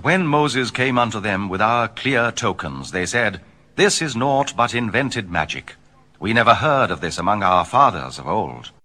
when Moses came unto them with our clear tokens, they said, This is naught but invented magic. We never heard of this among our fathers of old.